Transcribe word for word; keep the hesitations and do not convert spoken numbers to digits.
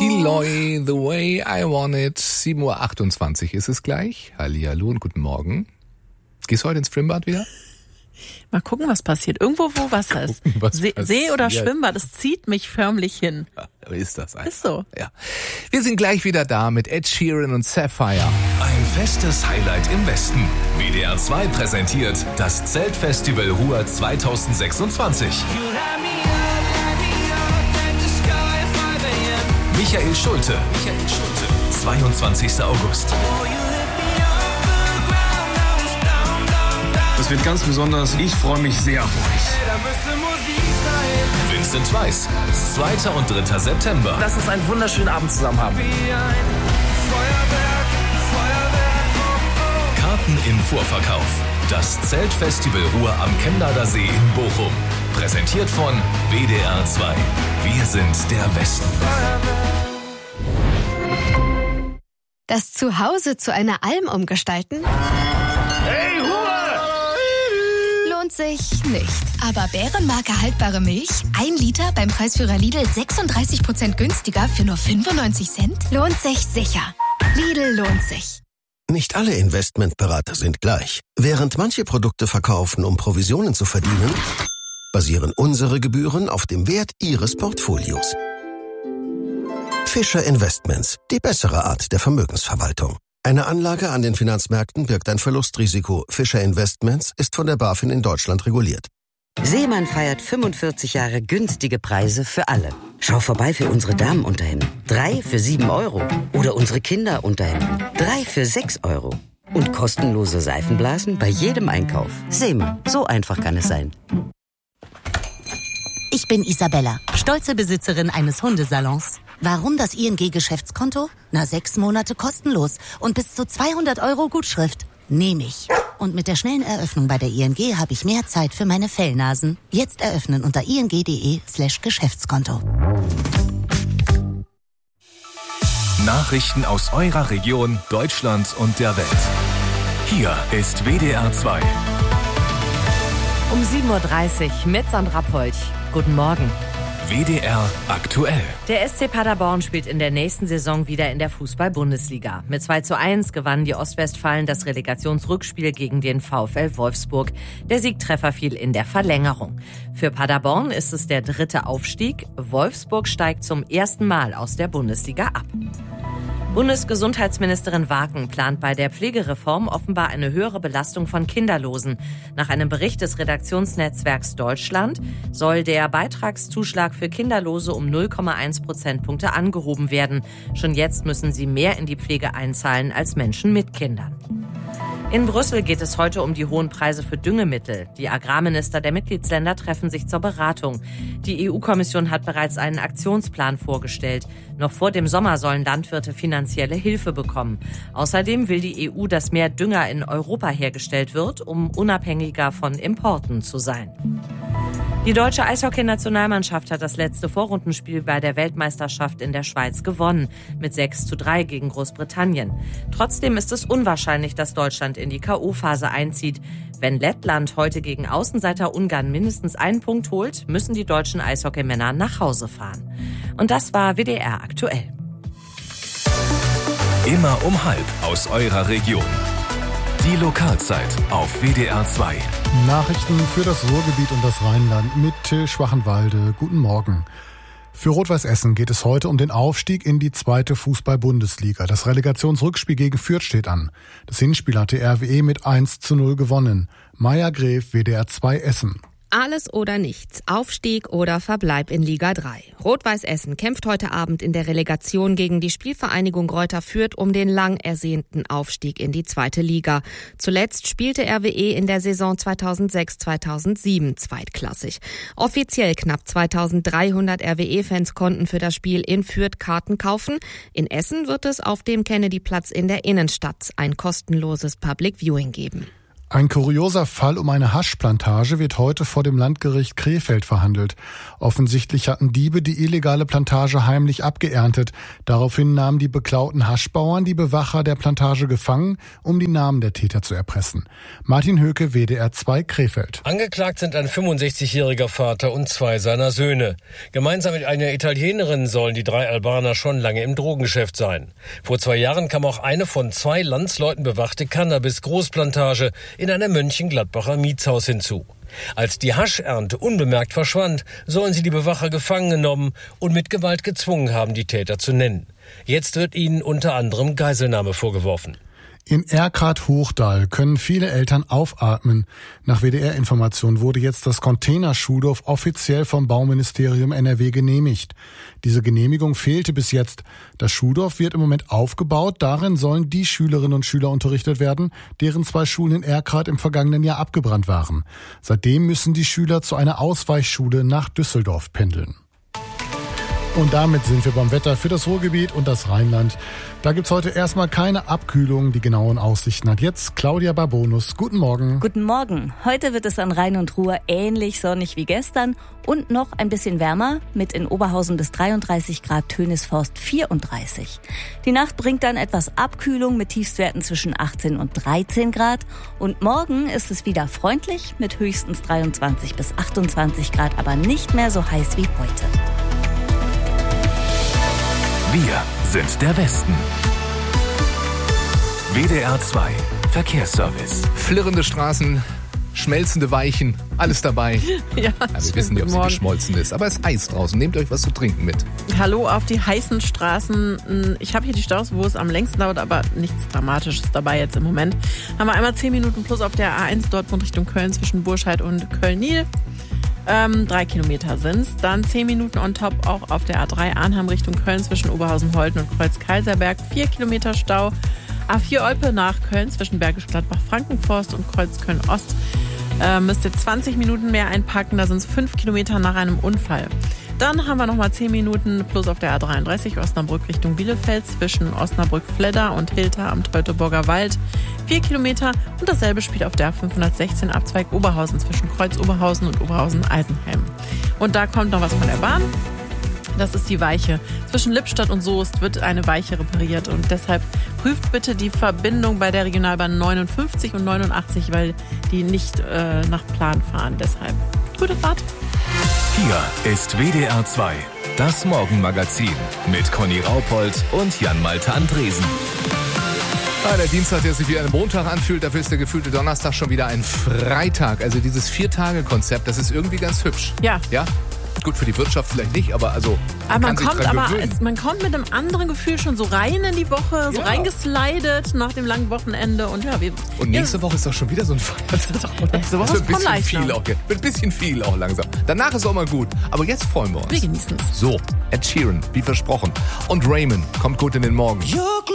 Eloy, The Way I Want It. sieben Uhr achtundzwanzig ist es gleich. Hallihallo und guten Morgen. Gehst du heute ins Schwimmbad wieder? Mal gucken, was passiert. Irgendwo, wo Wasser ist. Gucken, was See, See oder Schwimmbad, das zieht mich förmlich hin. Ja, ist das einfach. Ist so. Ja. Wir sind gleich wieder da mit Ed Sheeran und Sapphire. Ein festes Highlight im Westen. W D R zwei präsentiert das Zeltfestival Ruhr zweitausendsechsundzwanzig. Michael Schulte. Michael Schulte. zweiundzwanzigster August. Das wird ganz besonders. Ich freue mich sehr auf euch. Vincent Weiss. zweiter und dritter September. Lass uns einen wunderschönen Abend zusammen haben. Karten im Vorverkauf. Das Zeltfestival Ruhr am Chemnader See in Bochum. Präsentiert von W D R zwei. Wir sind der Westen. Das Zuhause zu einer Alm umgestalten? Hey, Ruhe! Lohnt sich nicht. Aber Bärenmarke haltbare Milch? Ein Liter beim Preisführer Lidl sechsunddreißig Prozent günstiger für nur fünfundneunzig Cent? Lohnt sich sicher. Lidl lohnt sich. Nicht alle Investmentberater sind gleich. Während manche Produkte verkaufen, um Provisionen zu verdienen, basieren unsere Gebühren auf dem Wert Ihres Portfolios. Fischer Investments, die bessere Art der Vermögensverwaltung. Eine Anlage an den Finanzmärkten birgt ein Verlustrisiko. Fischer Investments ist von der BaFin in Deutschland reguliert. Seemann feiert fünfundvierzig Jahre günstige Preise für alle. Schau vorbei für unsere Damenunterhemden. Drei für sieben Euro. Oder unsere Kinderunterhemden. Drei für sechs Euro. Und kostenlose Seifenblasen bei jedem Einkauf. Seemann, so einfach kann es sein. Ich bin Isabella, stolze Besitzerin eines Hundesalons. Warum das I N G-Geschäftskonto? Na, sechs Monate kostenlos und bis zu zweihundert Euro Gutschrift. Nehme ich. Und mit der schnellen Eröffnung bei der I N G habe ich mehr Zeit für meine Fellnasen. Jetzt eröffnen unter ing.de slash Geschäftskonto. Nachrichten aus eurer Region, Deutschland und der Welt. Hier ist W D R zwei. Um sieben Uhr dreißig mit Sandra Polch. Guten Morgen. W D R aktuell. Der S C Paderborn spielt in der nächsten Saison wieder in der Fußball-Bundesliga. Mit zwei zu eins gewannen die Ostwestfalen das Relegationsrückspiel gegen den VfL Wolfsburg. Der Siegtreffer fiel in der Verlängerung. Für Paderborn ist es der dritte Aufstieg. Wolfsburg steigt zum ersten Mal aus der Bundesliga ab. Bundesgesundheitsministerin Waken plant bei der Pflegereform offenbar eine höhere Belastung von Kinderlosen. Nach einem Bericht des Redaktionsnetzwerks Deutschland soll der Beitragszuschlag für Kinderlose um null Komma eins Prozentpunkte angehoben werden. Schon jetzt müssen sie mehr in die Pflege einzahlen als Menschen mit Kindern. In Brüssel geht es heute um die hohen Preise für Düngemittel. Die Agrarminister der Mitgliedsländer treffen sich zur Beratung. Die E U-Kommission hat bereits einen Aktionsplan vorgestellt. Noch vor dem Sommer sollen Landwirte finanzielle Hilfe bekommen. Außerdem will die E U, dass mehr Dünger in Europa hergestellt wird, um unabhängiger von Importen zu sein. Die deutsche Eishockey-Nationalmannschaft hat das letzte Vorrundenspiel bei der Weltmeisterschaft in der Schweiz gewonnen, mit sechs zu drei gegen Großbritannien. Trotzdem ist es unwahrscheinlich, dass Deutschland in die K O-Phase einzieht. Wenn Lettland heute gegen Außenseiter Ungarn mindestens einen Punkt holt, müssen die deutschen Eishockeymänner nach Hause fahren. Und das war W D R aktuell. Immer um halb aus eurer Region. Die Lokalzeit auf W D R zwei. Nachrichten für das Ruhrgebiet und das Rheinland mit Till Schwachenwalde. Guten Morgen. Für Rot-Weiß Essen geht es heute um den Aufstieg in die zweite Fußball-Bundesliga. Das Relegationsrückspiel gegen Fürth steht an. Das Hinspiel hatte R W E mit eins zu null gewonnen. Maya Gref, W D R zwei Essen. Alles oder nichts, Aufstieg oder Verbleib in Liga drei. Rot-Weiß Essen kämpft heute Abend in der Relegation gegen die Spielvereinigung Greuther Fürth um den lang ersehnten Aufstieg in die zweite Liga. Zuletzt spielte R W E in der Saison zweitausendsechs zweitausendsieben zweitklassig. Offiziell knapp zweitausenddreihundert R W E-Fans konnten für das Spiel in Fürth Karten kaufen. In Essen wird es auf dem Kennedy-Platz in der Innenstadt ein kostenloses Public Viewing geben. Ein kurioser Fall um eine Haschplantage wird heute vor dem Landgericht Krefeld verhandelt. Offensichtlich hatten Diebe die illegale Plantage heimlich abgeerntet. Daraufhin nahmen die beklauten Haschbauern die Bewacher der Plantage gefangen, um die Namen der Täter zu erpressen. Martin Höke, W D R zwei, Krefeld. Angeklagt sind ein fünfundsechzigjähriger Vater und zwei seiner Söhne. Gemeinsam mit einer Italienerin sollen die drei Albaner schon lange im Drogengeschäft sein. Vor zwei Jahren kam auch eine von zwei Landsleuten bewachte Cannabis-Großplantage in einem Mönchengladbacher Mietshaus hinzu. Als die Haschernte unbemerkt verschwand, sollen sie die Bewacher gefangen genommen und mit Gewalt gezwungen haben, die Täter zu nennen. Jetzt wird ihnen unter anderem Geiselnahme vorgeworfen. In Erkrath-Hochdal können viele Eltern aufatmen. Nach W D R-Information wurde jetzt das Container-Schuldorf offiziell vom Bauministerium N R W genehmigt. Diese Genehmigung fehlte bis jetzt. Das Schuldorf wird im Moment aufgebaut. Darin sollen die Schülerinnen und Schüler unterrichtet werden, deren zwei Schulen in Erkrath im vergangenen Jahr abgebrannt waren. Seitdem müssen die Schüler zu einer Ausweichschule nach Düsseldorf pendeln. Und damit sind wir beim Wetter für das Ruhrgebiet und das Rheinland. Da gibt's heute erstmal keine Abkühlung. Die genauen Aussichten hat jetzt Claudia Barbonus. Guten Morgen. Guten Morgen. Heute wird es an Rhein und Ruhr ähnlich sonnig wie gestern und noch ein bisschen wärmer mit in Oberhausen bis dreiunddreißig Grad, Tönisforst vierunddreißig. Die Nacht bringt dann etwas Abkühlung mit Tiefstwerten zwischen achtzehn und dreizehn Grad. Und morgen ist es wieder freundlich mit höchstens dreiundzwanzig bis achtundzwanzig Grad, aber nicht mehr so heiß wie heute. Wir sind der Westen. W D R zwei Verkehrsservice. Flirrende Straßen, schmelzende Weichen, alles dabei. Ja, ja, wir wissen nicht, ob sie morgen. geschmolzen ist, aber es ist Eis draußen. Nehmt euch was zu trinken mit. Hallo auf die heißen Straßen. Ich habe hier die Staus, wo es am längsten dauert, aber nichts Dramatisches dabei jetzt im Moment. Haben wir einmal zehn Minuten plus auf der A eins Dortmund Richtung Köln zwischen Burscheid und Köln-Niel. Ähm, drei Kilometer sind's. Dann zehn Minuten on top auch auf der A drei Arnhem Richtung Köln zwischen Oberhausen-Holten und Kreuz-Kaiserberg. Vier Kilometer Stau. A vier Olpe nach Köln zwischen Bergisch Gladbach-Frankenforst und Kreuz-Köln-Ost. Äh, müsst ihr zwanzig Minuten mehr einpacken. Da sind es fünf Kilometer nach einem Unfall. Dann haben wir nochmal zehn Minuten plus auf der A dreiunddreißig Osnabrück Richtung Bielefeld zwischen Osnabrück-Fledder und Hilter am Teutoburger Wald. Vier Kilometer und dasselbe spielt auf der A fünfhundertsechzehn Abzweig Oberhausen zwischen Kreuz-Oberhausen und Oberhausen-Altenheim. Und da kommt noch was von der Bahn. Das ist die Weiche. Zwischen Lippstadt und Soest wird eine Weiche repariert und deshalb prüft bitte die Verbindung bei der Regionalbahn neunundfünfzig und neunundachtzig, weil die nicht äh, nach Plan fahren. Deshalb gute Fahrt. Hier ist W D R zwei, das Morgenmagazin mit Conny Raupold und Jan-Malte Andresen. Ah, der Dienstag, der sich wie ein Montag anfühlt, dafür ist der gefühlte Donnerstag schon wieder ein Freitag. Also dieses Vier-Tage-Konzept, das ist irgendwie ganz hübsch. Ja. Ja? Gut, für die Wirtschaft vielleicht nicht, aber also aber man, kann kommt, sich dran aber gewöhnen. es, man kommt mit einem anderen Gefühl schon so rein in die Woche, so Ja. reingeslidet nach dem langen Wochenende. Und ja, wir, Und nächste ja, Woche ist doch schon wieder so ein Feiertag, oder? Nächste Woche Das wird ist ein voll bisschen leicht viel noch. auch, wird ein bisschen viel auch langsam. Danach ist auch mal gut, aber jetzt freuen wir uns. wir genießen es. So, Ed Sheeran, wie versprochen. Und Raymond kommt gut in den Morgen.